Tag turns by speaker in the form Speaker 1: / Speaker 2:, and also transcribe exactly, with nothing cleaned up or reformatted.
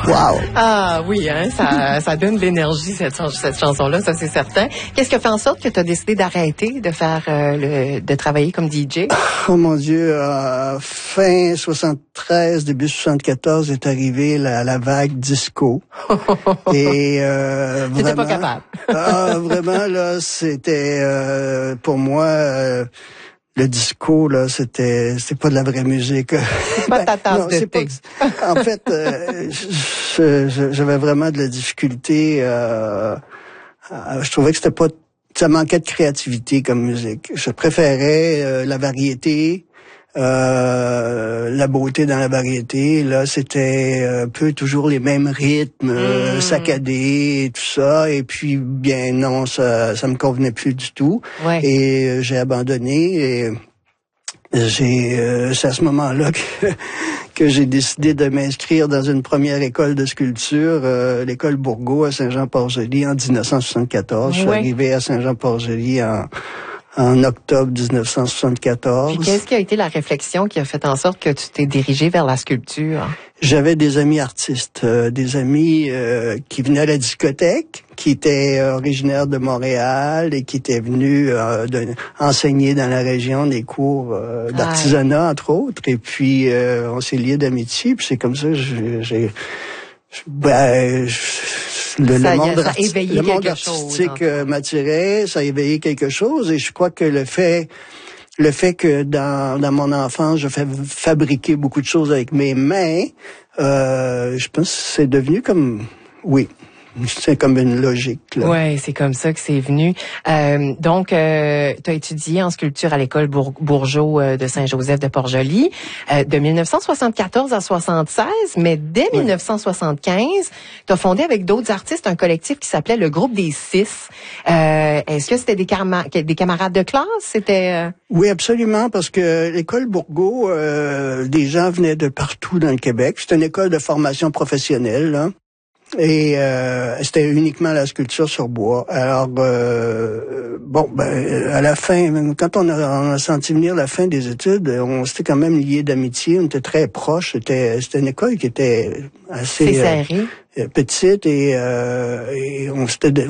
Speaker 1: Wow!
Speaker 2: Ah oui, hein, ça, ça donne de l'énergie, cette, cette chanson-là, ça c'est certain. Qu'est-ce qui a fait en sorte que tu as décidé d'arrêter de faire euh, le, de travailler comme D J?
Speaker 1: Oh mon Dieu, euh, fin soixante-treize, début soixante-quatorze est arrivée la, la vague disco. Et euh,
Speaker 2: T'étais
Speaker 1: vraiment,
Speaker 2: pas capable.
Speaker 1: ah, vraiment là, c'était euh, pour moi euh, le disco là, c'était c'était pas de la vraie musique.
Speaker 2: C'est pas ta tasse
Speaker 1: non,
Speaker 2: de
Speaker 1: c'est
Speaker 2: thé.
Speaker 1: Pas, en fait, euh, je- je- j'avais vraiment de la difficulté. Euh, à- je trouvais que c'était pas, ça manquait de créativité comme musique. Je préférais euh, la variété. Euh, la beauté dans la variété, là, c'était un peu toujours les mêmes rythmes, euh,
Speaker 2: Mm.
Speaker 1: saccadés et tout ça. Et puis, bien non, ça, ça me convenait plus du tout.
Speaker 2: Ouais.
Speaker 1: Et euh, j'ai abandonné. Et j'ai, euh, c'est à ce moment-là que, que j'ai décidé de m'inscrire dans une première école de sculpture, euh, l'école Bourgault à Saint-Jean-Port-Joli en dix-neuf cent soixante-quatorze. Je suis
Speaker 2: Ouais.
Speaker 1: arrivé à Saint-Jean-Port-Joli en en octobre dix-neuf cent soixante-quatorze.
Speaker 2: Puis qu'est-ce qui a été la réflexion qui a fait en sorte que tu t'es dirigé vers la sculpture?
Speaker 1: J'avais des amis artistes, euh, des amis euh, qui venaient à la discothèque, qui étaient euh, originaires de Montréal et qui étaient venus euh, de, enseigner dans la région des cours euh, d'artisanat, entre autres. Et puis, euh, on s'est liés d'amitié. Puis c'est comme ça que j'ai... j'ai ben, le,
Speaker 2: Ça,
Speaker 1: le monde,
Speaker 2: ça a
Speaker 1: arti-
Speaker 2: éveillé
Speaker 1: le monde
Speaker 2: quelque
Speaker 1: artistique
Speaker 2: chose,
Speaker 1: euh, m'attirait, ça a éveillé quelque chose. Et je crois que le fait... Le fait que dans, dans mon enfance, je fais fabriquer beaucoup de choses avec mes mains, euh, je pense que c'est devenu comme, oui, c'est comme une logique.
Speaker 2: Oui, c'est comme ça que c'est venu. Euh, donc, euh, tu as étudié en sculpture à l'école Bour- Bourgeot euh, de Saint-Joseph de Port-Joli euh, de dix-neuf cent soixante-quatorze à soixante-seize, mais dès
Speaker 1: Oui.
Speaker 2: dix-neuf cent soixante-quinze, tu as fondé avec d'autres artistes un collectif qui s'appelait le Groupe des Six. Euh, est-ce que c'était des, cama- des camarades de classe? C'était... Euh...
Speaker 1: Oui, absolument, parce que l'école Bourgault, euh, des gens venaient de partout dans le Québec. C'était une école de formation professionnelle, là. Et euh, c'était uniquement la sculpture sur bois. Alors, euh, bon, ben, à la fin, quand on a, on a senti venir la fin des études, on s'était quand même liés d'amitié, on était très proches. C'était, c'était une école qui était assez
Speaker 2: C'est serré.
Speaker 1: euh, petite et, euh, et on s'était